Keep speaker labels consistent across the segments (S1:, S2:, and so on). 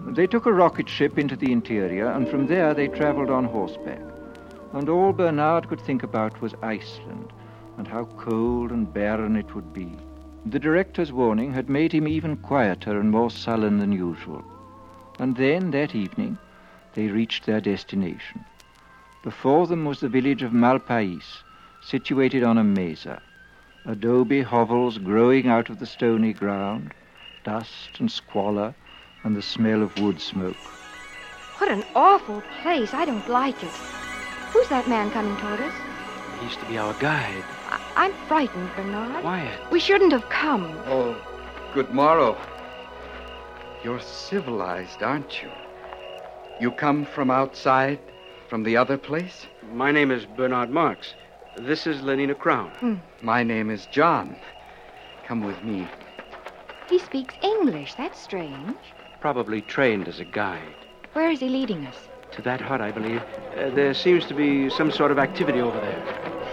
S1: They took a rocket ship into the interior, and from there they traveled on horseback. And all Bernard could think about was Iceland, and how cold and barren it would be. The director's warning had made him even quieter and more sullen than usual. And then, that evening, they reached their destination. Before them was the village of Malpais, situated on a mesa. Adobe hovels growing out of the stony ground, dust and squalor, and the smell of wood smoke.
S2: What an awful place. I don't like it. Who's that man coming toward us?
S3: He used to be our guide.
S2: I'm frightened, Bernard.
S3: Quiet.
S2: We shouldn't have come.
S4: Oh, good morrow. You're civilized, aren't you? You come from outside, from the other place?
S3: My name is Bernard Marx. This is Lenina Crown.
S4: My name is John. Come with me.
S2: He speaks English. That's strange.
S3: Probably trained as a guide.
S2: Where is he leading us?
S3: To that hut, I believe. There seems to be some sort of activity over there.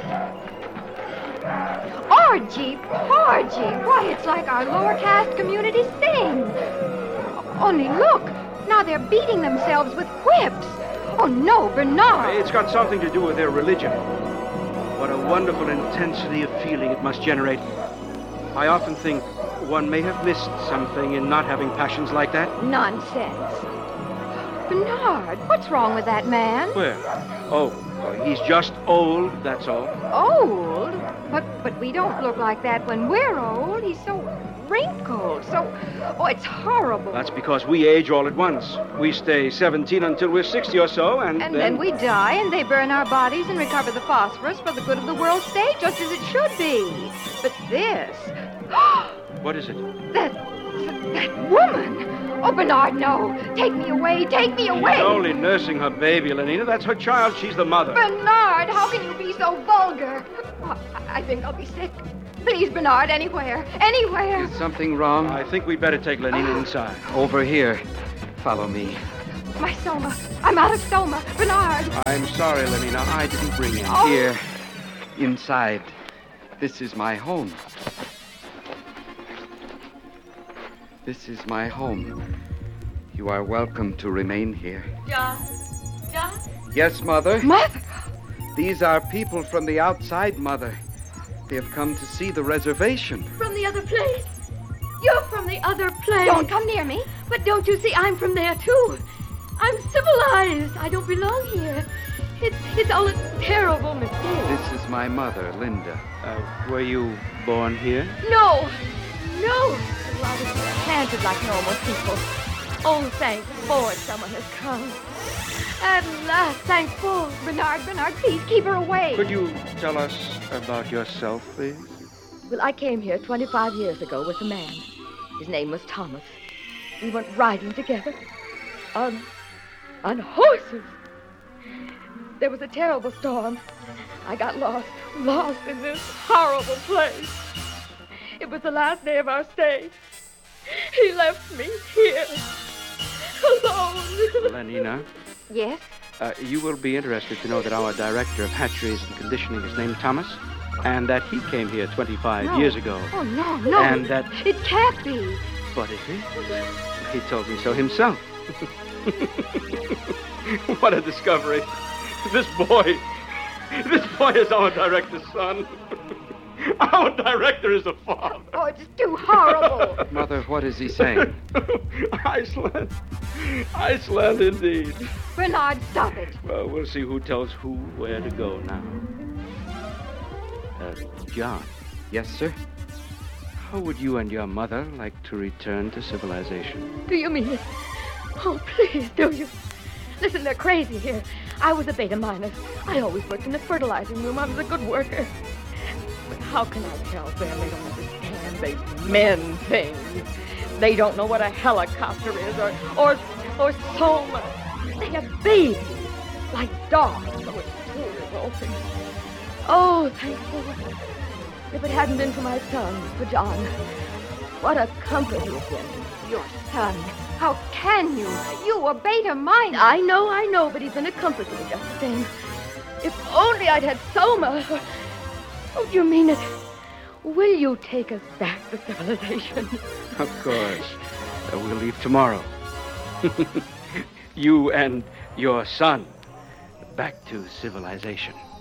S2: Orgy! Orgy! Why, it's like our lower caste community sing. Only look. Now they're beating themselves with whips. Oh, no, Bernard.
S3: It's got something to do with their religion. What a wonderful intensity of feeling it must generate. I often think one may have missed something in not having passions like that.
S2: Nonsense. Bernard, what's wrong with that man?
S3: Where? Oh, he's just old, that's all.
S2: Old? But we don't look like that when we're old. He's so wrinkled, oh, it's horrible.
S3: That's because we age all at once. We stay 17 until we're 60 or so, and
S2: then we die, and they burn our bodies and recover the phosphorus for the good of the world state, just as it should be. But this...
S3: What is it?
S2: That woman! Oh, Bernard, no. Take me away. Take me away.
S3: She's only nursing her baby, Lenina. That's her child. She's the mother.
S2: Bernard, how can you be so vulgar? I think I'll be sick. Please, Bernard, anywhere. Anywhere.
S4: Is something wrong?
S3: I think we'd better take Lenina inside.
S4: Over here. Follow me.
S2: My soma. I'm out of soma. Bernard.
S3: I'm sorry, Lenina. I didn't bring you.
S2: Oh.
S4: Here. Inside. This is my home. This is my home. You are welcome to remain here.
S2: John?
S4: Yes, Mother?
S2: Mother?
S4: These are people from the outside, Mother. They have come to see the reservation.
S5: From the other place? You're from the other place.
S2: Don't come near me.
S5: But don't you see, I'm from there, too. I'm civilized. I don't belong here. It's all a terrible mistake.
S4: This is my mother, Linda.
S3: Were you born here?
S5: No. I was planted like normal people. Oh, thank Ford, someone has come. At last, thank Ford.
S2: Bernard, please keep her away.
S3: Could you tell us about yourself, please?
S5: Well, I came here 25 years ago with a man. His name was Thomas. We went riding together on horses. There was a terrible storm. I got lost in this horrible place. It was the last day of our stay. He left me here, alone.
S3: Lenina?
S2: Yes?
S3: You will be interested to know that our director of hatcheries and conditioning is named Thomas, and that he came here 25 years ago.
S2: Oh, no.
S3: And that...
S2: It can't be.
S3: But it is. He told me so himself. What a discovery. This boy is our director's son. Our director is a father.
S2: Oh, it's too horrible.
S4: Mother, what is he saying?
S3: Iceland indeed.
S2: Bernard, stop it.
S3: Well, we'll see who tells who where to go now. John.
S4: Yes, sir?
S3: How would you and your mother like to return to civilization?
S5: Do you mean it? Oh, please, do you? Listen, they're crazy here. I was a beta minus. I always worked in the fertilizing room. I was a good worker. But how can I tell them? They don't understand. They men things. They don't know what a helicopter is or soma. They have babies like dogs. Oh, it's too revolting. Oh, thank God. If it hadn't been for my son, for John, what a comfort he's been.
S2: Your son. How can you? You were beta minus.
S5: I know, but he's been a comfort to me just the same. If only I'd had soma. Oh, do you mean it? Will you take us back to civilization?
S3: Of course. We'll leave tomorrow. You and your son back to civilization.